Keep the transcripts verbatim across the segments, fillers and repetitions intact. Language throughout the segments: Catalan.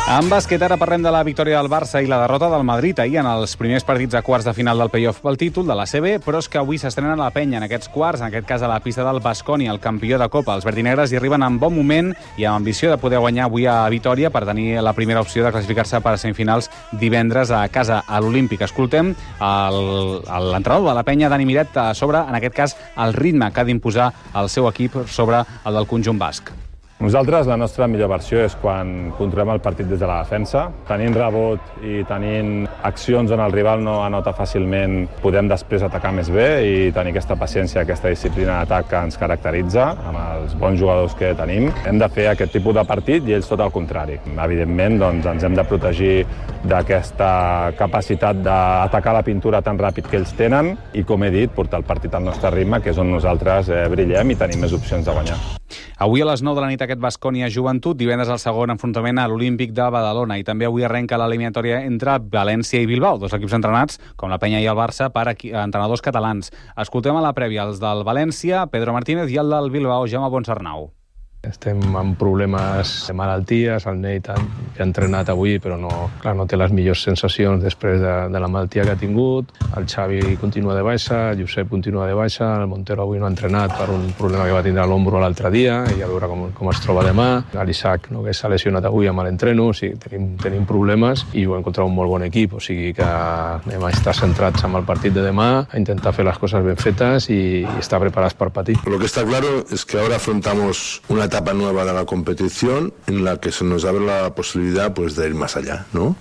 En bàsquet, ara parlem de la victòria del Barça i la derrota del Madrid ahir en els primers partits a quarts de final del play-off pel títol de la C B, però és que avui s'estrena la penya en aquests quarts, en aquest cas a la pista del Baskonia, el campió de Copa. Els verdinegres hi arriben en bon moment i amb ambició de poder guanyar avui a Vitòria per tenir la primera opció de classificar-se per a semifinals divendres a casa a l'Olímpic. Escoltem l'entrenador de la penya, Dani Miret, sobre, en aquest cas, el ritme que ha d'imposar el seu equip sobre el del conjunt basc. Nosaltres, la nostra millor versió és quan controlem el partit des de la defensa. Tenint rebot i tenint accions on el rival no anota fàcilment, podem després atacar més bé i tenir aquesta paciència, aquesta disciplina d'atac que ens caracteritza amb els bons jugadors que tenim. Hem de fer aquest tipus de partit i ells tot el contrari. Evidentment, doncs, ens hem de protegir d'aquesta capacitat d'atacar la pintura tan ràpid que ells tenen i, com he dit, portar el partit al nostre ritme, que és on nosaltres eh, brillem i tenim més opcions de guanyar. Avui a les nou de la nit aquest Baskonia Joventut, divendres el segon enfrontament a l'Olímpic de Badalona, i també avui arrenca l'eliminatòria entre València i Bilbao, dos equips entrenats, com la Penya i el Barça, per entrenadors catalans. Escoltem a la prèvia els del València, Pedro Martínez, i el del Bilbao, Jaume Ponsarnau. Estem amb problemes de malalties, el Nate ha entrenat avui però no, clar, no té les millors sensacions després de, de la malaltia que ha tingut, el Xavi continua de baixa, el Josep continua de baixa, el Montero avui no ha entrenat per un problema que va tindre a l'ombro l'altre dia i a veure com, com es troba demà, l'Isaac no, que s'ha lesionat avui amb l'entreno, o sigui, tenim, tenim problemes i ho hem encontrat un molt bon equip, o sigui que anem a estar centrats amb el partit de demà, a intentar fer les coses ben fetes i, i estar preparats per patir. Lo que está claro es que ahora afrontamos una etapa nueva de la competición en la que se nos abre la posibilidad pues de ir más allá, ¿no?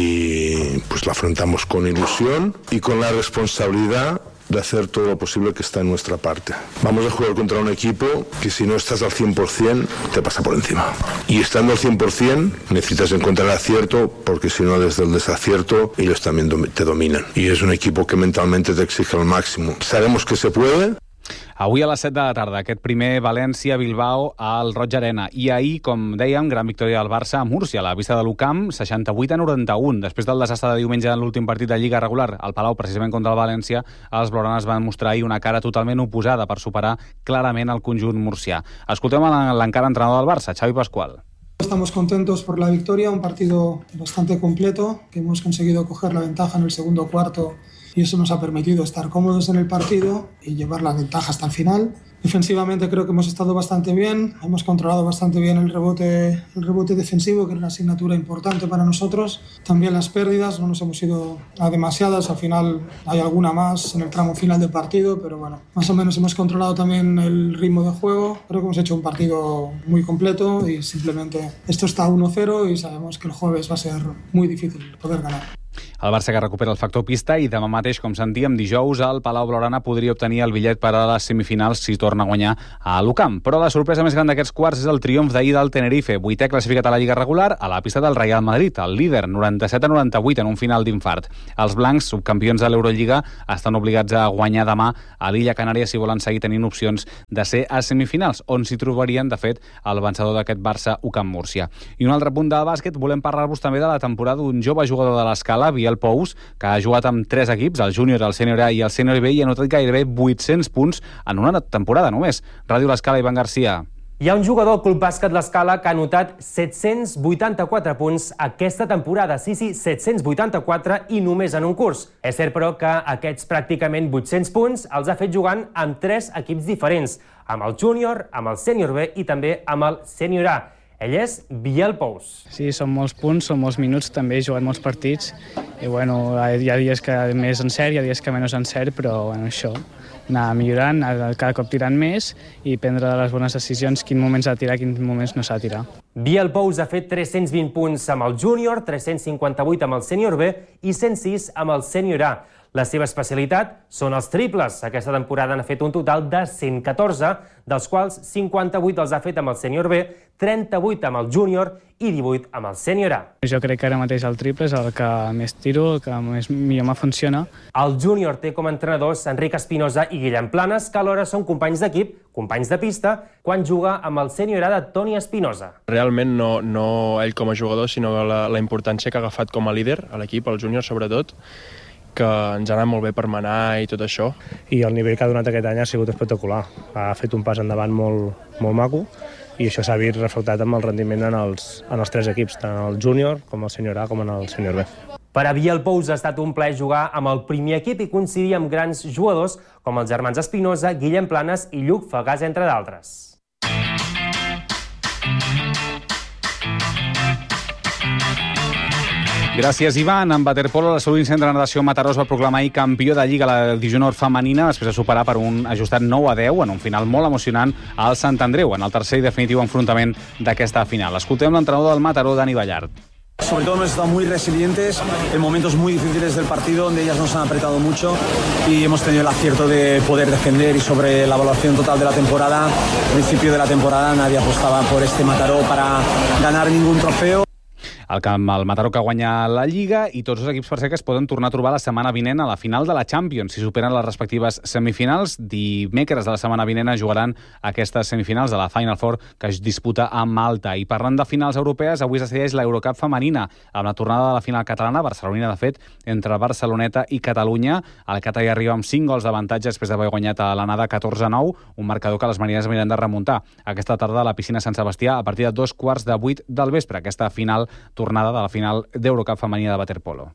Y pues la afrontamos con ilusión y con la responsabilidad de hacer todo lo posible que está en nuestra parte. Vamos a jugar contra un equipo que si no estás al cien por cien te pasa por encima. Y estando al cien por cien necesitas encontrar el acierto porque si no desde el desacierto ellos también te dominan. Y es un equipo que mentalmente te exige al máximo. Sabemos que se puede. Avui a les set de la tarda, aquest primer València-Bilbao al Roig Arena. I ahir, com dèiem, gran victòria del Barça a Múrcia, a la vista de l'U Camp, seixanta-vuit a noranta-un. Després del desastre de diumenge en l'últim partit de Lliga regular al Palau, precisament contra el València, els blaugranes van mostrar ahir una cara totalment oposada per superar clarament el conjunt murcià. Escoltem l'encara entrenador del Barça, Xavi Pascual. Estamos contentos por la victoria, un partido bastante completo, que hemos conseguido coger la ventaja en el segundo cuarto y eso nos ha permitido estar cómodos en el partido y llevar la ventaja hasta el final. Defensivamente creo que hemos estado bastante bien, hemos controlado bastante bien el rebote, el rebote defensivo, que es una asignatura importante para nosotros. También las pérdidas, no nos hemos ido a demasiadas, al final hay alguna más en el tramo final del partido, pero bueno, más o menos hemos controlado también el ritmo de juego. Creo que hemos hecho un partido muy completo y simplemente esto está uno cero y sabemos que el jueves va a ser muy difícil poder ganar. El Barça que recupera el factor pista i demà mateix, com sentíem, dijous el Palau Blaugrana podria obtenir el bitllet per a les semifinals si torna a guanyar a l'U Camp. Però la sorpresa més gran d'aquests quarts és el triomf d'ahir del Tenerife, vuitè classificat a la Lliga regular, a la pista del Real Madrid, el líder, noranta-set a noranta-vuit en un final d'infart. Els blancs, subcampions de l'Eurolliga, estan obligats a guanyar demà a l'Illa Canària si volen seguir tenint opcions de ser a semifinals, on s'hi trobarien, de fet, el vencedor d'aquest Barça-U Camp Múrcia. I un altre punt del bàsquet, volem parlar-vos també de la temporada d'un jove jugador de l'Escala, Biel Pous, que ha jugat amb tres equips, el júnior, el sènior A i el sènior B, i ha anotat gairebé vuit-cents punts en una temporada només. Ràdio L'Escala, Ivan Garcia. Hi ha un jugador del Club Bàsquet L'Escala que ha anotat set-cents vuitanta-quatre punts aquesta temporada. Sí, sí, set-cents vuitanta-quatre i només en un curs. És cert, però, que aquests pràcticament vuit-cents punts els ha fet jugant amb tres equips diferents, amb el júnior, amb el sènior B i també amb el sènior A. Ell és Biel Pous. Sí, són molts punts, són molts minuts, també he jugat molts partits i bueno, hi ha dies que més en cert, hi ha dies que menys en cert, però bueno, això, anar millorant, anar cada cop tirant més i prendre les bones decisions, quin moments s'ha de tirar, quins moments no s'ha de tirar. Biel Pous ha fet tres-cents vint punts amb el júnior, tres-cents cinquanta-vuit amb el sènior B i cent sis amb el sènior A. La seva especialitat són els triples. Aquesta temporada n'ha fet un total de cent catorze, dels quals cinquanta-vuit els ha fet amb el sènior B, trenta-vuit amb el júnior i divuit amb el sènior A. Jo crec que ara mateix el triple és el que més tiro, el que més millor me funciona. El júnior té com a entrenadors Enric Espinosa i Guillem Planes, que alhora són companys d'equip, companys de pista, quan juga amb el sènior A de Toni Espinosa. Realment no, no ell com a jugador, sinó la, la importància que ha agafat com a líder a l'equip, el júnior sobretot, que ens ha anat molt bé per manar i tot això. I el nivell que ha donat aquest any ha sigut espectacular. Ha fet un pas endavant molt, molt maco i això s'ha vist reflectat amb el rendiment en els, en els tres equips, tant en el júnior, com el sènior A, com en el sènior B. Per a Biel Pous ha estat un plaer jugar amb el primer equip i coincidir amb grans jugadors com els germans Espinosa, Guillem Planes i Lluc Fagàs, entre d'altres. Gràcies, Ivan. En waterpolo, la Salut Centre de Natació Mataró es va proclamar ahir campió de Lliga a la divisió honor femenina després de superar per un ajustat nou a deu en un final molt emocionant al Sant Andreu, en el tercer i definitiu enfrontament d'aquesta final. Escoltem l'entrenador del Mataró, Dani Ballart. Sobre todo hemos estado muy resilientes en momentos muy difíciles del partido donde ellas nos han apretado mucho y hemos tenido el acierto de poder defender. Y sobre la evaluación total de la temporada, al principio de la temporada nadie apostaba por este Mataró para ganar ningún trofeo. El, camp, el Mataró que guanya la Lliga i tots els equips per ser que es poden tornar a trobar la setmana vinent a la final de la Champions. Si superen les respectives semifinals, dimecres de la setmana vinent jugaran aquestes semifinals de la Final Four que es disputa a Malta. I parlant de finals europees, avui es decideix l'Eurocup femenina amb la tornada de la final catalana, barcelonina de fet, entre Barceloneta i Catalunya. El Cata hi arriba amb cinc gols d'avantatge després d'haver guanyat a l'anada catorze a nou, un marcador que les marines miren de remuntar. Aquesta tarda a la piscina Sant Sebastià a partir de dos quarts de vuit del vespre, aquesta final tornada de la final d'Eurocup femenina de waterpolo.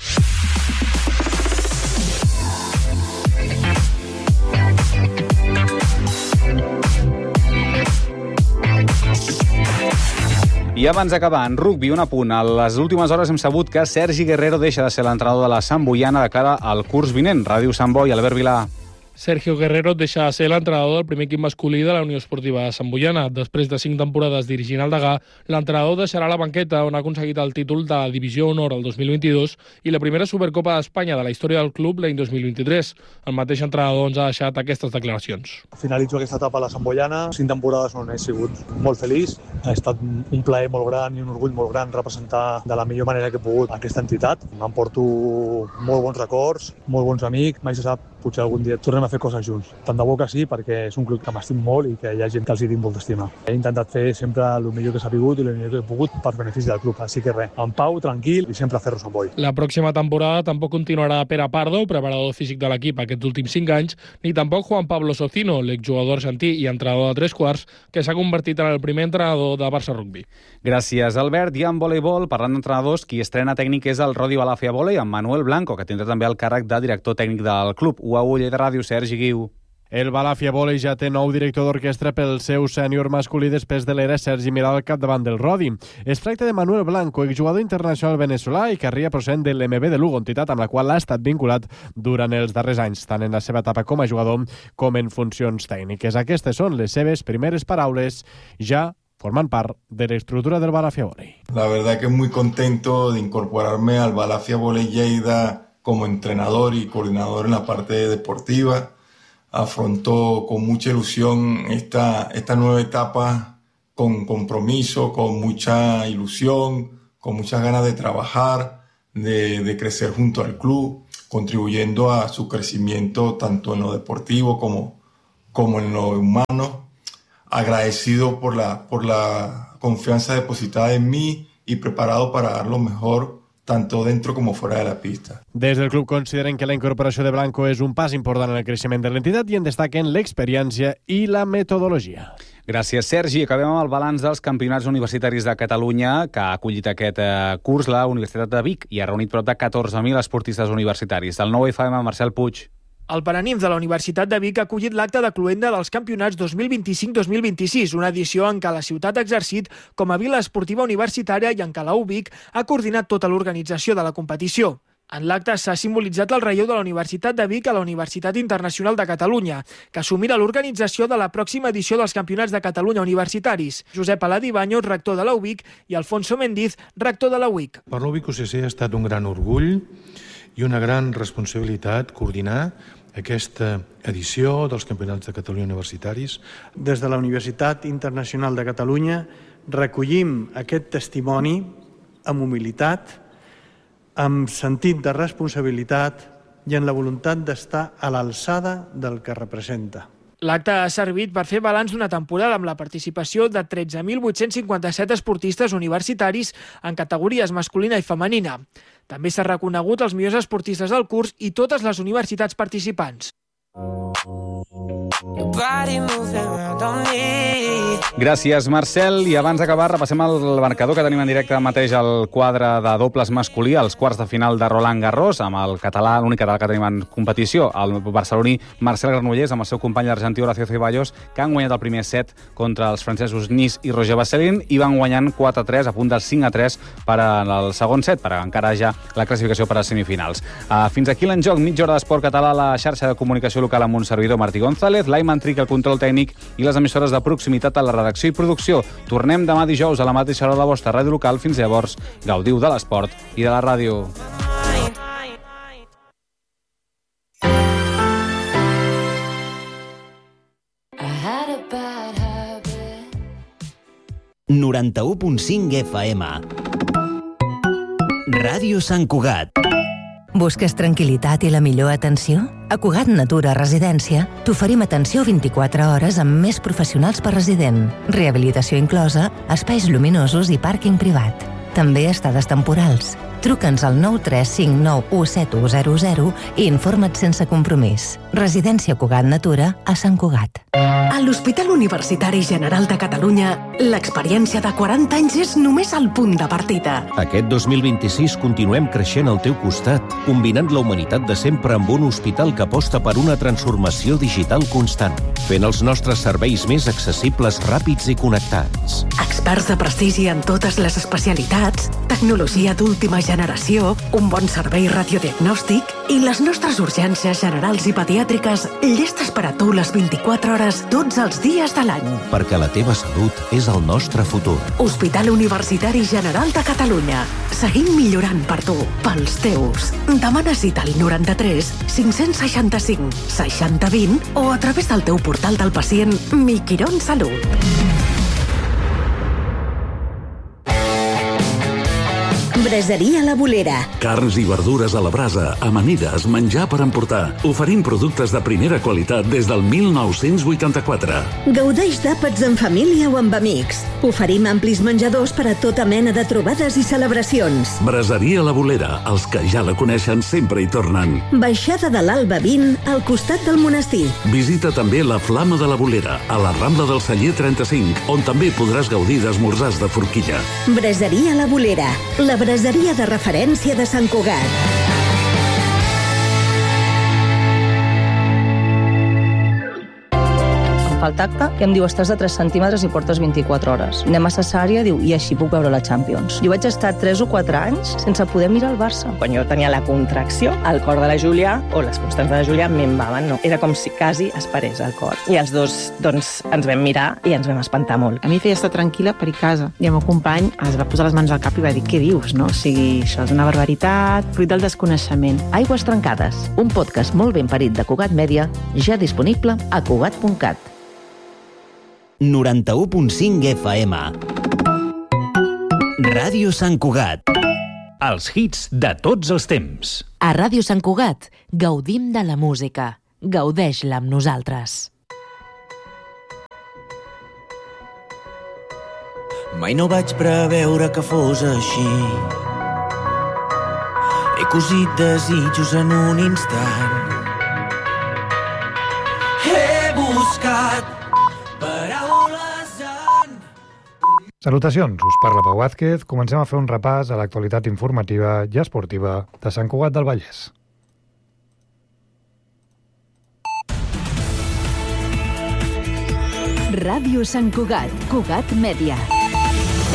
I abans d'acabar, en rugby, un apunt. A les últimes hores hem sabut que Sergi Guerrero deixa de ser l'entrenador de la Santboiana de cara al curs vinent. Ràdio Sant Boi, Albert Vilà. Sergio Guerrero deixa de ser l'entrenador del primer equip masculí de la Unió Esportiva de Santboiana. Després de cinc temporades dirigint el Degà, l'entrenador deixarà la banqueta on ha aconseguit el títol de la Divisió Honor el dos mil vint-i-dos i la primera Supercopa d'Espanya de la història del club l'any dos mil vint-i-tres. El mateix entrenador ens ha deixat aquestes declaracions. Finalitzo aquesta etapa a la Santboiana, cinc temporades on he sigut molt feliç. Ha estat un plaer molt gran i un orgull molt gran representar de la millor manera que he pogut aquesta entitat. M'emporto molt bons records, molt bons amics. Mai se sap, potser algun dia tornem a fer coses junts. Tant de bo que sí, perquè és un club que m'estim molt i que hi ha gent que els hi tinc molt d'estima. He intentat fer sempre el millor que s'ha pogut i el millor que he pogut per benefici del club. Així que res, en pau, tranquil i sempre a fer-ho Sant Boi. La pròxima temporada tampoc continuarà Pere Pardo, preparador físic de l'equip aquests últims cinc anys, ni tampoc Juan Pablo Socino, l'exjugador argentí i entrenador de tres quarts, que s'ha convertit en el primer entrenador de Barça Rugby. Gràcies, Albert. I en voleibol, parlant d'entrenadors, qui estrena tècnic és el Rodi Balàfia Volei, amb Manuel Blanco, que tindrà també el càrrec de director tècnic del club. U A U Lleida Ràdio, Sergi Guiu. El Balàfia Volei ja té nou director d'orquestra pel seu sènior masculí després de l'era Sergi Miral al capdavant del Rodi. Es tracta de Manuel Blanco, exjugador internacional veneçolà i que arria procedent de l'M B de Lugo, entitat amb la qual ha estat vinculat durant els darrers anys, tant en la seva etapa com a jugador com en funcions tècniques. Aquestes són les seves primeres paraules, ja forman part de la estructura del Balàfia Volei. La verdad que muy contento de incorporarme al Balàfia Volei Lleida como entrenador y coordinador en la parte deportiva. Afrontó con mucha ilusión esta, esta nueva etapa, con compromiso, con mucha ilusión, con muchas ganas de trabajar, de, de crecer junto al club, contribuyendo a su crecimiento tanto en lo deportivo como, como en lo humano. Agradecido por la, por la confianza depositada en mí y preparado para dar lo mejor tanto dentro como fuera de la pista. Des del club consideren que la incorporació de Blanco és un pas important en el creixement de l'entitat i en destaquen l'experiència i la metodologia. Gràcies, Sergi. Acabem amb el balanç dels campionats universitaris de Catalunya que ha acollit aquest eh, curs la Universitat de Vic i ha reunit prop de catorze mil esportistes universitaris. Del nou F M, Marcel Puig. El Paranimf de la Universitat de Vic ha acollit l'acte de cloenda dels campionats dos mil vint-i-cinc dos mil vint-i-sis, una edició en què la ciutat ha exercit com a vila esportiva universitària i en què la U Vic ha coordinat tota l'organització de la competició. En l'acte s'ha simbolitzat el relleu de la Universitat de Vic a la Universitat Internacional de Catalunya, que assumirà l'organització de la pròxima edició dels Campionats de Catalunya universitaris. Josep Aladi Baños, rector de la U Vic, i Alfonso Mendiz, rector de la U I C. Per l'U Vic U C C ha estat un gran orgull i una gran responsabilitat coordinar aquesta edició dels Campionats de Catalunya universitaris. Des de la Universitat Internacional de Catalunya recollim aquest testimoni amb humilitat, amb sentit de responsabilitat i en la voluntat d'estar a l'alçada del que representa. L'acte ha servit per fer balanç d'una temporada amb la participació de tretze mil vuit-cents cinquanta-set esportistes universitaris en categories masculina i femenina. També s'ha reconegut els millors esportistes del curs i totes les universitats participants. Gràcies, Marcel. I abans d'acabar, repassem el marcador que tenim en directe mateix al quadre de dobles masculí, als quarts de final de Roland Garros, amb el català, l'únic català que tenim en competició, el barceloní Marcel Granollers, amb el seu company argentí Horacio Ceballos, que han guanyat el primer set contra els francesos Nis i Roger Vasselin i van guanyant quatre a tres, a punt del cinc a tres per al segon set, per encarar ja la classificació per a semifinals. Uh, fins aquí l'enjoc, mitja hora d'esport català a la xarxa de comunicació local amb un servidor, Martí González, l'Aiman Tric, el control tècnic i les emissores de proximitat a la redacció i producció. Tornem demà dijous a la mateixa hora de la vostra ràdio local. Fins llavors, gaudiu de l'esport i de la ràdio. noranta-u punt cinc F M Ràdio Sant Cugat. Busques tranquil·litat i la millor atenció? A Cugat Natura Residència t'oferim atenció vint-i-quatre hores amb més professionals per resident, rehabilitació inclosa, espais luminosos i pàrquing privat. També estades temporals. Truca'ns al nou tres cinc nou u set u zero zero i informa't sense compromís. Residència Cugat Natura a Sant Cugat. A l'Hospital Universitari General de Catalunya, l'experiència de quaranta anys és només el punt de partida. Aquest dos mil vint-i-sis continuem creixent al teu costat, combinant la humanitat de sempre amb un hospital que aposta per una transformació digital constant, fent els nostres serveis més accessibles, ràpids i connectats. Experts de prestigi en totes les especialitats, tecnologia d'última generació, un bon servei radiodiagnòstic i les nostres urgències generals i pediàtriques llestes per a tu les vint-i-quatre hores tots els dies de l'any. Perquè la teva salut és el nostre futur. Hospital Universitari General de Catalunya. Seguim millorant per tu, pels teus. Demana cita al noranta-tres cinc-cents seixanta-cinc seixanta vint o a través del teu portal del pacient Mi Quirón Salut. Braseria La Bolera. Carns i verdures a la brasa, amanides, menjar per emportar. Oferim productes de primera qualitat des del mil nou-cents vuitanta-quatre. Gaudeix d'àpats en família o amb amics. Oferim amplis menjadors per a tota mena de trobades i celebracions. Braseria La Bolera. Els que ja la coneixen sempre hi tornen. Baixada de l'Alba vint, al costat del monestir. Visita també la Flama de la Bolera, a la Rambla del Celler trenta-cinc, on també podràs gaudir d'esmorzars de forquilla. Braseria La Bolera. La braseria de referència de Sant Cugat. Fa el tacte i em diu estàs de tres centímetres i portes vint-i-quatre hores. Anem a cesària, diu, i així puc veure la Champions. Jo vaig estar tres o quatre anys sense poder mirar el Barça. Quan jo tenia la contracció, el cor de la Júlia, o les constants de la Júlia, m'embaven, no. Era com si quasi es parés el cor. I els dos, doncs, ens vam mirar i ens vam espantar molt. A mi feia estar tranquil·la per i casa. I el meu company es va posar les mans al cap i va dir, què dius, no? O sigui, això és una barbaritat, fruit del desconeixement. Aigües trencades, un podcast molt ben parit de Cugat Mèdia, ja disponible a cugat punt cat. noranta-u punt cinc F M Ràdio Sant Cugat. Els hits de tots els temps. A Ràdio Sant Cugat gaudim de la música. Gaudeix-la amb nosaltres. Mai no vaig preveure que fos així. He cosit desitjos en un instant. He buscat paraules en... Salutacions, us parla Pau Vázquez. Comencem a fer un repàs a l'actualitat informativa i esportiva de Sant Cugat del Vallès. Ràdio Sant Cugat, Cugat Mèdia.